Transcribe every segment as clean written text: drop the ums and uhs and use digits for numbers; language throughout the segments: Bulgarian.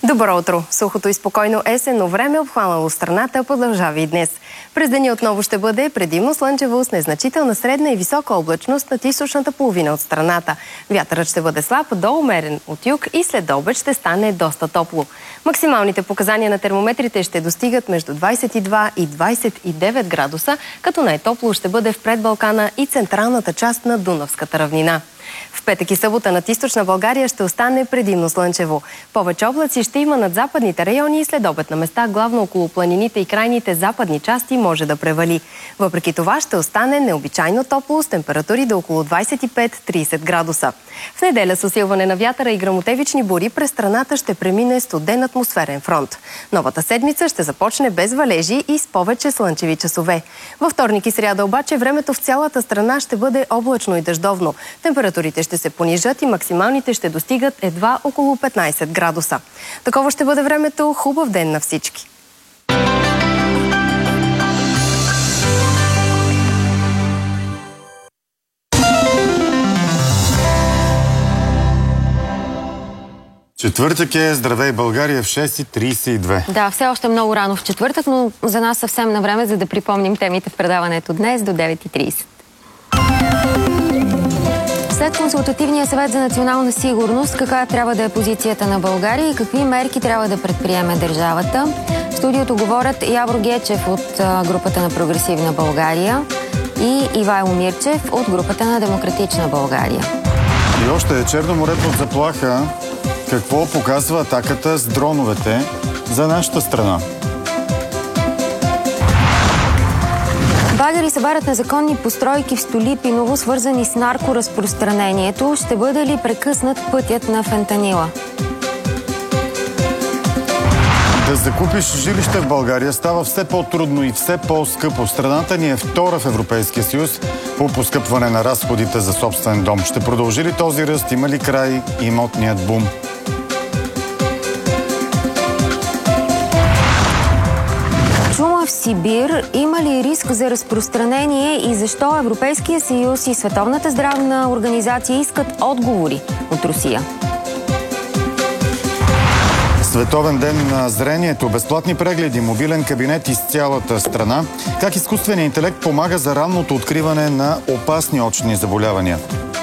Добро утро! Сухото и спокойно есенно време, обхванало страната, продължава и днес. През деня отново ще бъде предимно слънчево с незначителна средна и висока облачност над източната половина от страната. Вятърът ще бъде слаб до умерен от юг и след обед ще стане доста топло. Максималните показания на термометрите ще достигат между 22 и 29 градуса, като най-топло ще бъде в предбалкана и централната част на Дунавската равнина. В петък и събота над източна България ще остане предимно слънчево. Повече облаци ще има над западните райони и след обед на места, главно около планините и крайните западни части, може да превали. Въпреки това ще остане необичайно топло с температури до около 25-30 градуса. В неделя с усилване на вятъра и гръмотевични бури през страната ще премине студен атмосферен фронт. Новата седмица ще започне без валежи и с повече слънчеви часове. Във вторник и сряда обаче времето в цялата страна ще бъде облачно и дъждовно. Температурите ще се понижат и максималните ще достигат едва около 15 градуса. Такова ще бъде времето. Хубав ден на всички! Четвъртък е Здравей България в 6:32. Да, все още много рано в четвъртък, но за нас съвсем на време, за да припомним темите в предаването днес до 9:30. След Консултативния съвет за национална сигурност, каква трябва да е позицията на България и какви мерки трябва да предприеме държавата? В студиото говорят Явор Гечев от групата на Прогресивна България и Ивайло Мирчев от групата на Демократична България. И още Черно море под заплаха. Какво показва атаката с дроновете за нашата страна? Багери събарят незаконни постройки в Столипиново, свързани с наркоразпространението. Ще бъде ли прекъснат пътят на фентанила? Да закупиш жилище в България става все по-трудно и все по-скъпо. Страната ни е втора в Европейския съюз по поскъпване на разходите за собствен дом. Ще продължи ли този ръст? Има ли край имотният бум? Чума в Сибир. Има ли риск за разпространение и защо Европейския съюз и Световната здравна организация искат отговори от Русия? Световен ден на зрението, безплатни прегледи, мобилен кабинет из цялата страна. Как изкуственият интелект помага за ранното откриване на опасни очни заболявания?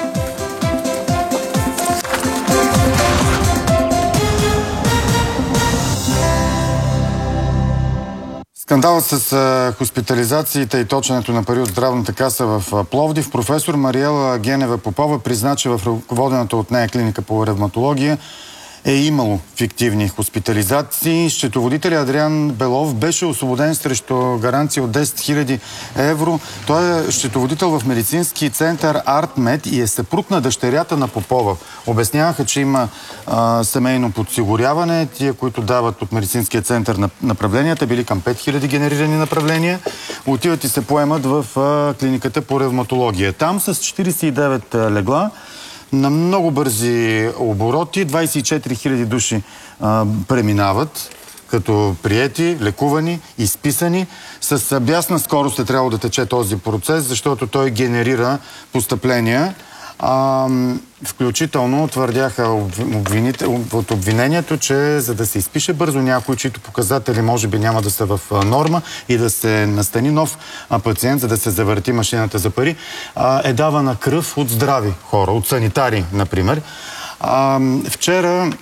Скандалът с хоспитализациите и точенето на пари от здравната каса в Пловдив. Професор Мариела Генева Попова призна, че в ръководената от нея клиника по ревматология е имало фиктивни хоспитализации. Счетоводителят Адриан Белов беше освободен срещу гаранция от 10 000 евро. Той е счетоводител в медицински център Артмед и е съпруг на дъщерята на Попова. Обясняваха, че има семейно подсигуряване. Тия, които дават от медицинския център на направленията, били към 5000 генерирани направления, отиват и се поемат в клиниката по ревматология. Там с 49 легла, на много бързи обороти, 24 000 души преминават като приети, лекувани, изписани. С бясна скорост е трябвало да тече този процес, защото той генерира постъпления. Включително твърдяха от обвинението, че за да се изпише бързо някой, чието показатели може би няма да са в норма и да се настани нов пациент, за да се завърти машината за пари, е давана кръв от здрави хора, от санитари, например. Вчера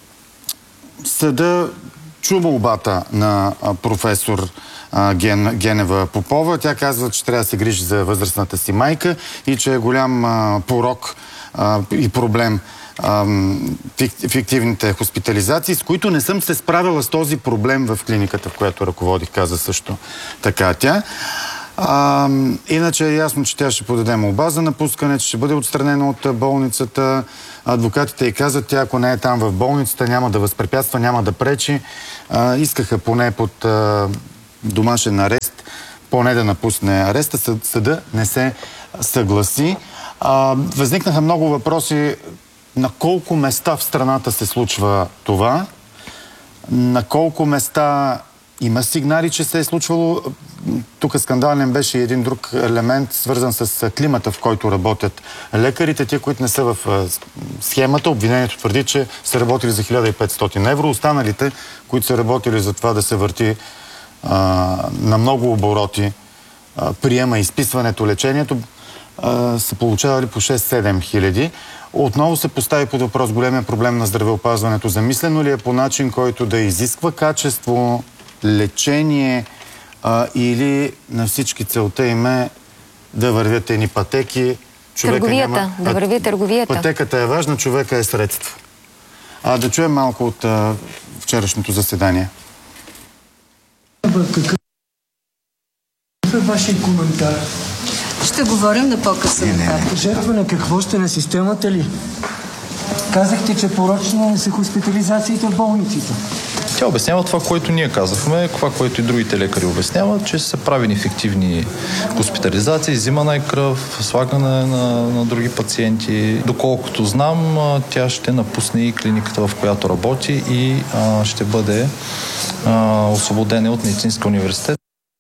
съда чу молбата на професор Генева Попова. Тя казва, че трябва да се грижи за възрастната си майка и че е голям порок и проблем фиктивните хоспитализации, с които не съм се справила с този проблем в клиниката, в която ръководих, каза също така тя. Иначе е ясно, че тя ще подаде молба за напускане, че ще бъде отстранена от болницата. Адвокатите й казват, тя ако не е там в болницата, няма да възпрепятства, няма да пречи. Искаха поне под домашен арест, поне да напусне ареста. Съда не се съгласи. Възникнаха много въпроси на колко места в страната се случва това, на колко места има сигнали, че се е случвало тук скандален беше и един друг елемент, свързан с климата, в който работят лекарите. Те, които не са в схемата, обвинението твърди, че са работили за 1500 евро. Останалите, които са работили за това да се върти на много обороти, приема изписването, лечението, са получавали по 6-7 хиляди. Отново се постави под въпрос големия проблем на здравеопазването. Замислено ли е по начин, който да изисква качество, лечение, или на всички целта им е да вървят едни пътеки? Търговията, да върви търговията. Пътеката е важна, човека е средство. Да чуем малко от вчерашното заседание. Какъв е вашия коментар? Ще говорим на по-късен етап. Жертва на какво сте, на системата ли? Казахте, че порочни са хоспитализациите в болниците. Тя обяснява това, което ние казахме, това, което и другите лекари обясняват, че са правени фиктивни хоспитализации, взимана е кръв, слагане на други пациенти. Доколкото знам, тя ще напусне и клиниката, в която работи, и ще бъде освободена от Медицинския университет.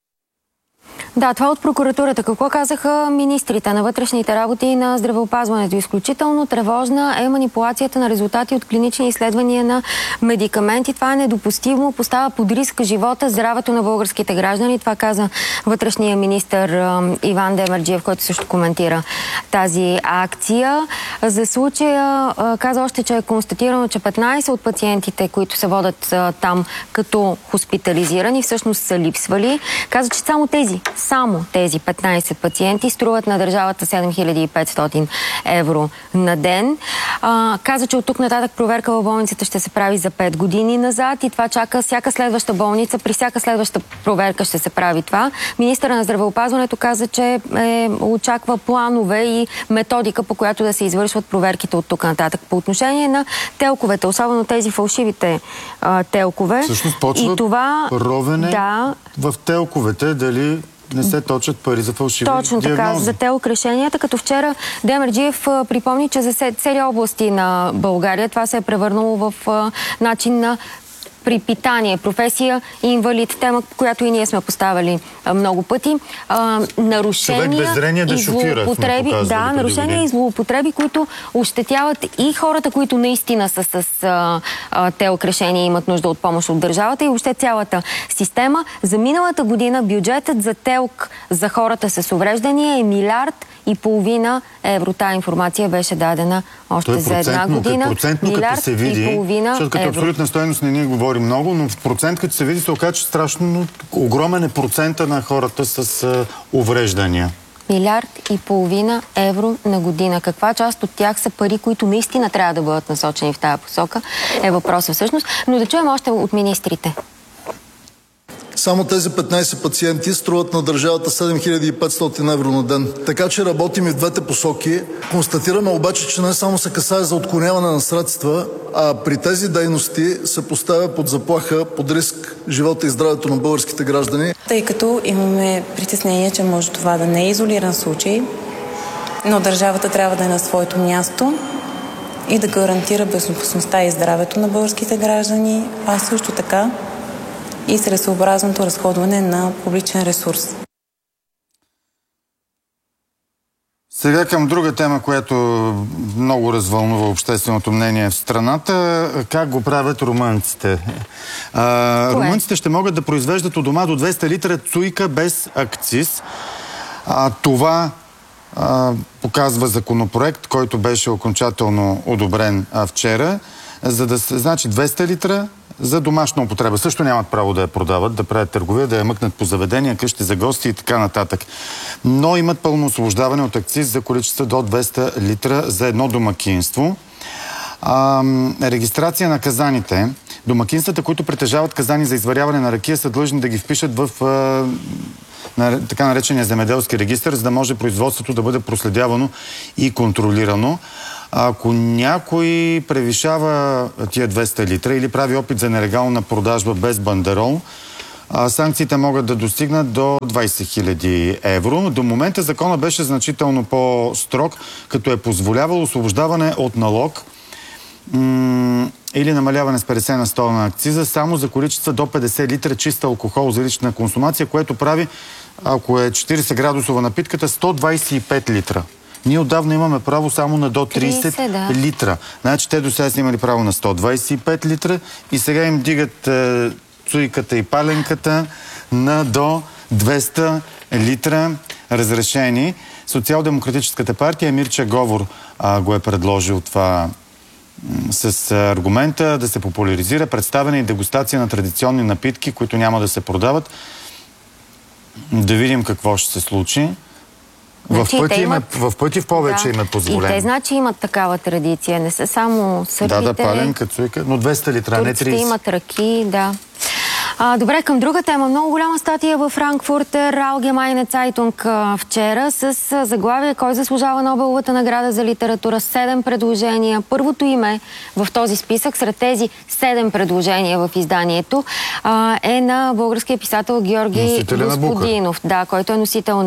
Да, това от прокуратурата. Какво казаха министрите на вътрешните работи и на здравеопазването? Изключително тревожна е манипулацията на резултати от клинични изследвания на медикаменти. Това е недопустимо, поставя под риск живота, здравето на българските граждани. Това каза вътрешния министър Иван Демерджиев, който също коментира тази акция. За случая каза още, че е констатирано, че 15 от пациентите, които се водят там като хоспитализирани, всъщност са липсвали. Каза, че само тези 15 пациенти струват на държавата 7500 евро на ден. Каза, че от тук нататък проверка в болницата ще се прави за 5 години назад и това чака всяка следваща болница. При всяка следваща проверка ще се прави това. Министърът на здравеопазването каза, че очаква планове и методика, по която да се извършват проверките от тук нататък. По отношение на телковете, особено тези фалшивите телкове. Всъщност почва ровене в телковете, дали не се точат пари за фалшиви диагнози. Точно така, за телк решенията, като вчера Демерджиев припомни, че за цели области на България това се е превърнало в начин на припитание, професия и инвалид, тема, която и ние сме поставили много пъти. Нарушения и злоупотреби, нарушения и злоупотреби, които ощетяват и хората, които наистина са с телк решения и имат нужда от помощ от държавата, и въобще цялата система. За миналата година бюджетът за телк за хората с увреждания е 1,5 милиарда евро. Тая информация беше дадена още за една година. Процентно, като се види, защото като абсолютна стойност не ни говори много, но в процент, като се види, се оказа, че страшно огромен е процента на хората с увреждания. 1,5 милиарда евро на година. Каква част от тях са пари, които наистина трябва да бъдат насочени в тази посока, е въпросът всъщност. Но да чуем още от министрите. Само тези 15 пациенти струват на държавата 7500 евро на ден. Така че работим и в двете посоки. Констатираме обаче, че не само се касае за отклоняване на средства, а при тези дейности се поставя под заплаха, под риск живота и здравето на българските граждани. Тъй като имаме притеснение, че може това да не е изолиран случай, но държавата трябва да е на своето място и да гарантира безопасността и здравето на българските граждани, а също така и целесъобразното разходване на публичен ресурс. Сега към друга тема, която много развълнува общественото мнение в страната. Как го правят румънците? Румънците ще могат да произвеждат у дома до 200 литра цуйка без акциз. Това показва законопроект, който беше окончателно одобрен вчера. За да се, значи 200 литра за домашна употреба. Също нямат право да я продават, да правят търговия, да я мъкнат по заведения, къщи за гости и така нататък. Но имат пълно освобождаване от акциз за количество до 200 литра за едно домакинство. Регистрация на казаните. Домакинствата, които притежават казани за изваряване на ракия, са длъжни да ги впишат в така наречения земеделски регистър, за да може производството да бъде проследявано и контролирано. Ако някой превишава тия 200 литра или прави опит за нелегална продажба без бандерол, санкциите могат да достигнат до 20 000 евро. До момента закона беше значително по-строг, като е позволявал освобождаване от налог или намаляване с 50 на 100 на акциза само за количества до 50 литра чист алкохол за лична консумация, което прави, ако е 40 градусова напитката, 125 литра. Ние отдавна имаме право само на до 30 литра. Значи те до сега са имали право на 125 литра и сега им дигат цуйката и паленката на до 200 литра разрешени. Социал-демократическата партия Мирча Говор го е предложил това с аргумента да се популяризира представяне и дегустация на традиционни напитки, които няма да се продават. Да видим какво ще се случи. Значи, в пъти в повече им е позволено. И те значи имат такава традиция. Не са само сърбите. Да, паленка, цуйка, но 200 литра, не 30. Имат ръки, да. Добре, към друга тема. Много голяма статия във Франкфуртер Allgemeine Zeitung вчера с заглавие "Кой заслужава Нобеловата награда за литература?" 7 предложения. Първото име в този списък, сред тези 7 предложения в изданието, е на българския писател Георги Господинов, да, който е носител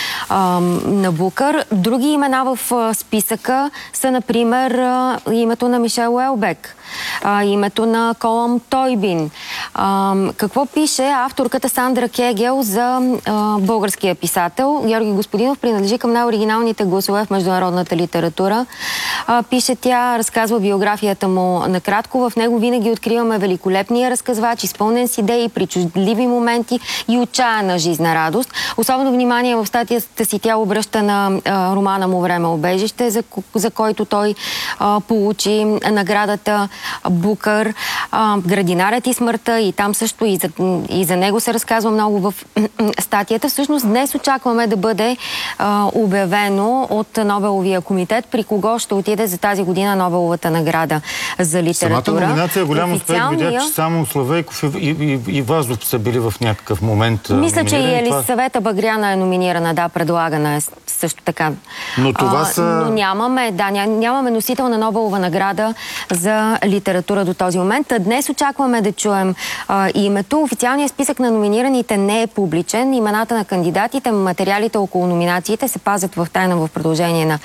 на Букър. Други имена в списъка са, например, името на Мишел Уелбек, името на Колъм Тойбин. Какво пише авторката Сандра Кегел за българския писател? Георги Господинов принадлежи към най-оригиналните гласове в международната литература. Пише тя, разказва биографията му накратко. В него винаги откриваме великолепния разказвач, изпълнен с идеи, причудливи моменти и отчаяна жизнерадост. Особено внимание в статията си тя обръща на романа му "Време убежище", за който той получи наградата Букър, "Градинарят и смъртта", и там също и за него се разказва много в статията. Всъщност днес очакваме да бъде обявено от Нобеловия комитет при кого ще отиде за тази година Нобеловата награда за литература. Самата номинация е голям успех. Видях, че само Славейков и Вазов са били в някакъв момент. Мисля, че и Елисавета Багряна е номинирана, да, предлагана е също така. Но това са... Но нямаме носител на Нобелова награда за литература до този момент. Днес очакваме да чуем името. Официалният списък на номинираните не е публичен. Имената на кандидатите, материалите около номинациите се пазят в тайна в продължение на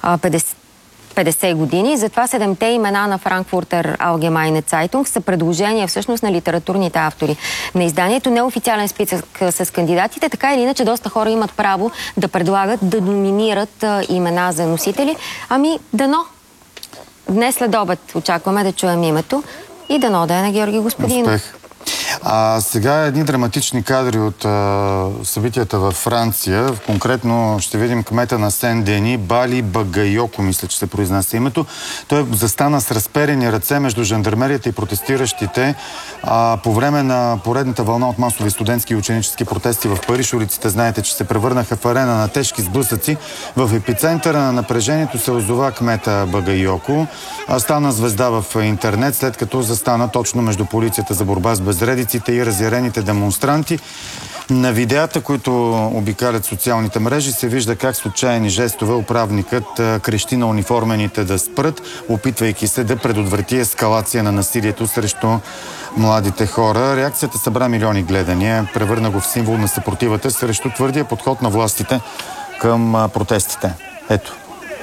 50 години. Затова 7-те имена на Франкфуртер Allgemeine Zeitung са предложения всъщност на литературните автори на изданието. Неофициален списък с кандидатите. Така или иначе доста хора имат право да предлагат, да номинират имена за носители. Дано. Днес след обед очакваме да чуем името и дано да е на Георги Господинов. Успех. Сега едни драматични кадри от събитията във Франция. Конкретно ще видим кмета на Сен-Дени, Бали Багайоко, мисля, че се произнася името. Той застана с разперени ръце между жандармерията и протестиращите по време на поредната вълна от масови студентски и ученически протести в Париж. Улиците, знаете, че се превърнаха в арена на тежки сблъсъци. В епицентъра на напрежението се озова кмета Багайоко. Стана звезда в интернет, след като застана точно между полицията за борба с безредиците и разярените демонстранти. На видеята, които обикалят социалните мрежи, се вижда как с отчаяни жестове управникът крещи на униформените да спрат, опитвайки се да предотврати ескалация на насилието срещу младите хора. Реакцията събра милиони гледания, превърна го в символ на съпротивата срещу твърдия подход на властите към протестите. Ето.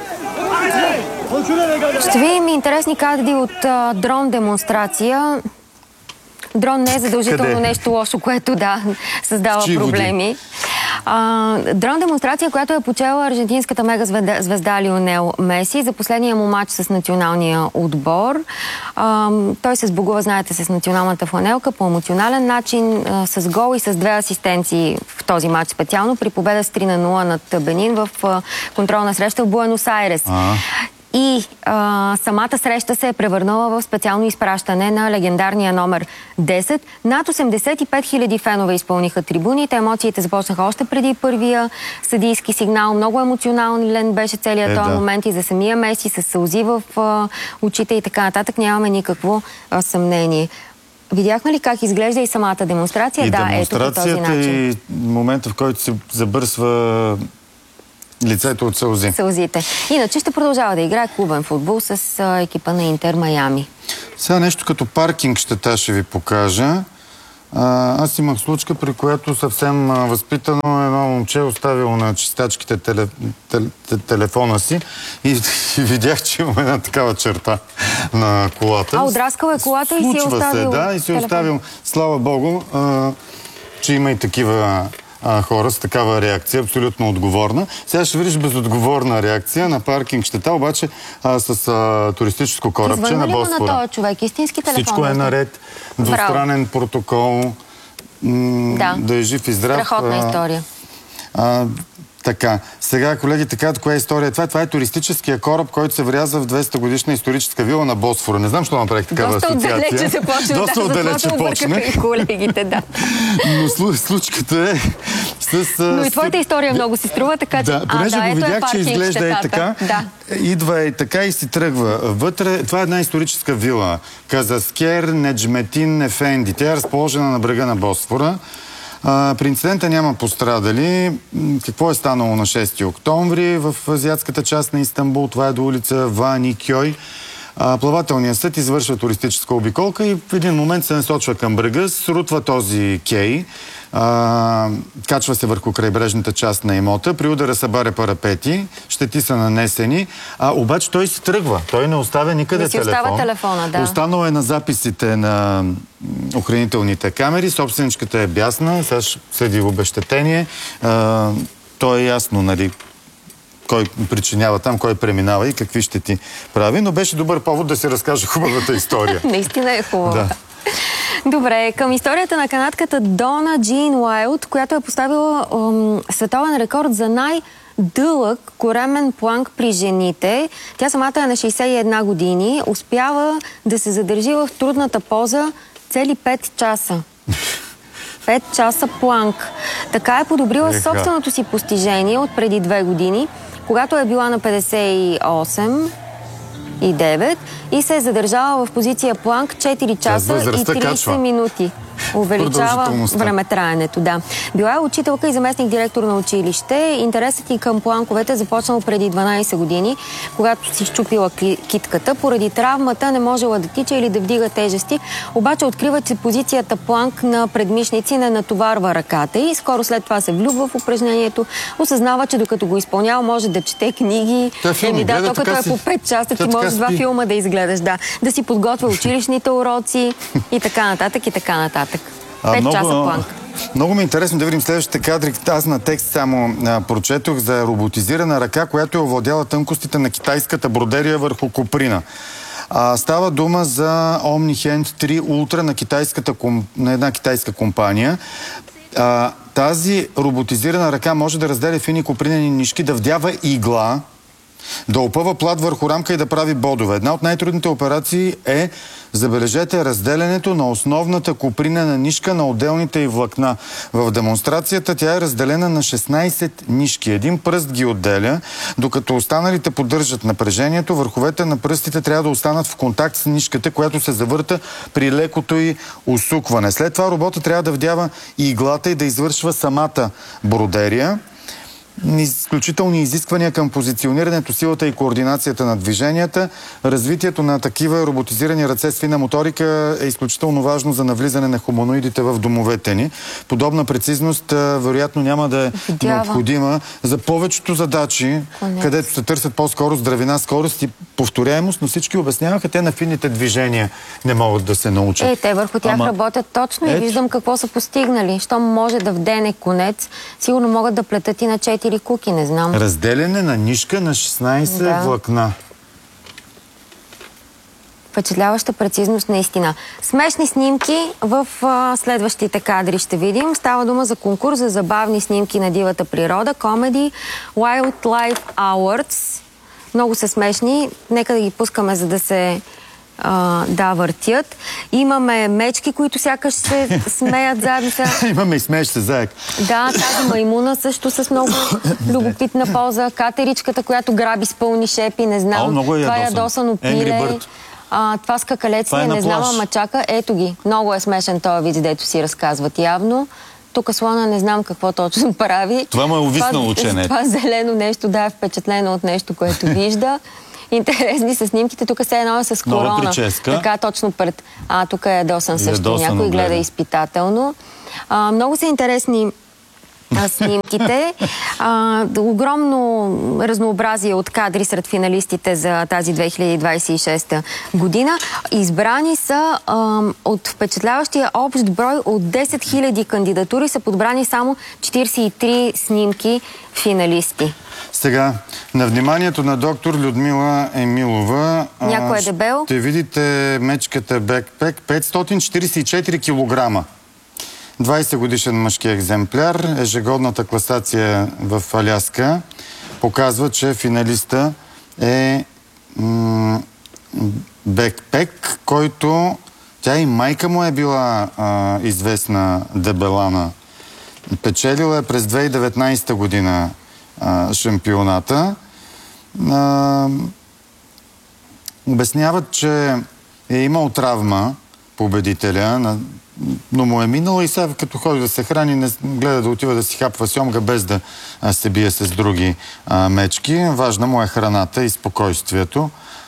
Ще видим интересни кадри от дрон демонстрация. Дрон не е задължително нещо лошо, което създава проблеми. Дрон демонстрация, която е почела аржентинската мегазвезда Лионел Меси за последния му матч с националния отбор. Той се сбогува, знаете, с националната фланелка по емоционален начин, с гол и с 2 асистенции в този матч специално при победа с 3-0 над Бенин в контролна среща в Буенос Айрес. И самата среща се е превърнала в специално изпращане на легендарния номер 10. Над 85 000 фенове изпълниха трибуните. Емоциите започнаха още преди първия съдийски сигнал. Много емоционален беше целият този момент и за самия Меси с сълзи в очите и така нататък. Нямаме никакво съмнение. Видяхме ли как изглежда и самата демонстрация? И демонстрацията и момента, в който се забърсва лицето от сълзи. Сълзите. Иначе ще продължава да играе клубен футбол с екипа на Интер Майами. Сега нещо като паркинг ще ви покажа. Аз имах случка, при която съвсем възпитано едно момче оставило на чистачките телефона си и видях, че има една такава черта на колата. Отраскала е колата и си е оставил. Да, и си е оставил. Слава Богу, че има и такива хора с такава реакция, абсолютно отговорна. Сега ще видиш безотговорна реакция на паркинг щета, обаче с туристическо корабче на Босфора. Извънали на този човек? Истински телефон? Всичко е наред. Двустранен протокол. Да е жив и здрав. Страхотна история. Така. Сега, колеги, така, коя е история? Това е туристическия кораб, който се вряза в 200-годишна историческа вила на Босфора. Не знам, защо направих такава асоциация. Доста отдалече започна. Доста отдалече почна. И колегите, да. Но случката е с... Но и твоята история много си струва, така че... Да, понеже го видях, че изглежда е така, идва и така и си тръгва. Вътре, това е една историческа вила. Казаскер Неджметин Ефенди. Тя е разположена на брега на Босфора. При инцидента няма пострадали. Какво е станало на 6 октомври в азиатската част на Истанбул? Това е до улица Вани Кьой. Плавателният съд извършва туристическа обиколка и в един момент се насочва към брега, срутва този кей, качва се върху крайбрежната част на имота, при удара събаря парапети, щети са нанесени, обаче той си тръгва. Той не оставя никъде телефон. Остава телефона, да. Останало е на записите на охранителните камери, собственичката е бясна, сега следи обезщетение. То е ясно, нали, кой причинява там, кой преминава и какви щети прави, но беше добър повод да се разкаже хубавата история. Наистина е хубава. Да. Добре, към историята на канадката Дона Джин Уайлд, която е поставила световен рекорд за най-дълъг коремен планк при жените. Тя самата е на 61 години. Успява да се задържи в трудната поза цели 5 часа. 5 часа планк. Така е подобрила собственото си постижение от преди 2 години, когато е била на 58 и 9 и се е задържала в позиция планк 4 часа и 30 минути. Увеличава времетраенето, да. Била е учителка и заместник директор на училище. Интересът и към планковете започнал преди 12 години, когато си счупила китката. Поради травмата не можела да тича или да вдига тежести, обаче открива, че позицията планк на предмишници не натоварва ръката и скоро след това се влюбва в упражнението, осъзнава, че докато го изпълнява може да чете книги. То като е по 5 часа, ти можеш 2 филма да изгледаш, да си подготвя училищните уроци и така нататък, и така нататък. 5 часа планк. Много ми е интересно да видим следващите кадри. Аз на текст само прочетох за роботизирана ръка, която е овладяла тънкостите на китайската бродерия върху коприна. Става дума за OmniHand 3 Ultra на една китайска компания. Тази роботизирана ръка може да разделя фини копринени нишки, да вдява игла, да опъва плат върху рамка и да прави бодове. Една от най-трудните операции е, забележете, разделянето на основната копринена нишка на отделните й влакна. В демонстрацията тя е разделена на 16 нишки. Един пръст ги отделя, докато останалите поддържат напрежението. Върховете на пръстите трябва да останат в контакт с нишката, която се завърта при лекото й усукване. След това робота трябва да вдява иглата и да извършва самата бродерия. Изключителни изисквания към позиционирането, силата и координацията на движенията. Развитието на такива роботизирани ръце с фина моторика е изключително важно за навлизане на хуманоидите в домовете ни. Подобна прецизност вероятно няма да е необходима за повечето задачи, където се търсят по-скоро здравина, скорост и повторяемост, но всички обясняваха, те на финните движения не могат да се научат. Те върху тях работят точно и виждам какво са постигнали. Щом може да вдене конец, сигурно могат да плетат и на 4 куки, не знам. Разделяне на нишка на 16 влакна. Впечатляваща прецизност наистина. Смешни снимки в следващите кадри ще видим. Става дума за конкурс за забавни снимки на дивата природа. Comedy Wildlife Awards. Много са смешни. Нека да ги пускаме, за да се въртят. Имаме мечки, които сякаш се смеят заедно. Имаме и смеещ се заек. Да, тази маймуна също с много любопитна поза. Катеричката, която граби с пълни шепи, не знам. Това е ядосано пиле. Това скакалеци, не знам, ама чака. Ето ги. Много е смешен този вид, дето си разказват явно. Тук слона не знам какво точно прави. Това му е увиснало учене. Това зелено нещо, е впечатлено от нещо, което вижда. Интересни са снимките. Тук се едно с корона. Нова прическа. Така, точно пред... тук е ядосан също. Някой гледа изпитателно. Много са интересни снимките. Огромно разнообразие от кадри сред финалистите за тази 2026 година. Избрани са от впечатляващия общ брой от 10 000 кандидатури са подбрани само 43 снимки финалисти. Сега, на вниманието на доктор Людмила Емилова някой е дебел. Ще видите мечката бекпек 544 килограма. 20 годишен мъжки екземпляр. Ежегодната класация в Аляска показва, че финалиста е бекпек, който тя и майка му е била известна дебелана. Печелила е през 2019 година шампионата. Обясняват, че е имал травма победителя, но му е минало и сега като ходи да се храни, не гледа да отива да си хапва сьомга без да се бие с други мечки. Важна му е храната и спокойствието.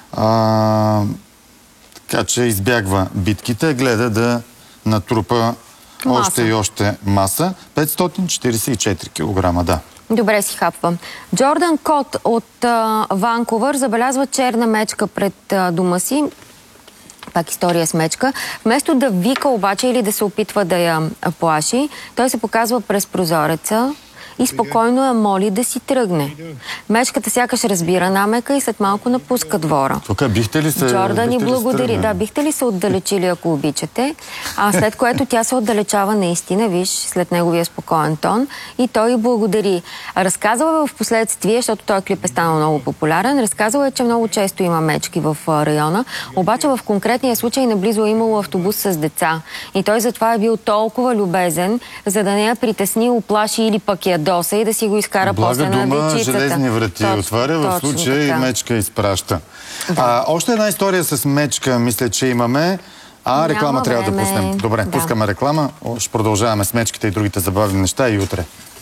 Така че избягва битките, гледа да натрупа още и още маса. 544 кг, да. Добре си хапвам. Джордан Кот от Ванкувър забелязва черна мечка пред дома си. Пак история с мечка. Вместо да вика обаче или да се опитва да я плаши, той се показва през прозореца и спокойно я моли да си тръгне. Мечката сякаш разбира намека и след малко напуска двора. Тук бихте ли се... Джордан ни благодари. Да, бихте ли се отдалечили, ако обичате? След което тя се отдалечава наистина, виж, след неговия спокоен тон, и той благодари. Разказва в последствие, защото този клип е станал много популярен, разказва, че много често има мечки в района, обаче в конкретния случай наблизо е имало автобус с деца. И той затова е бил толкова любезен, за да не я притесни, уплаши или пък я доса и да си го изкара после на дечицата. Железни врати отваря, в случая и мечка изпраща. Да. Още една история с мечка, мисля, че имаме. Реклама трябва да пуснем. Добре, пускаме реклама. Ще продължаваме с мечките и другите забавни неща и утре.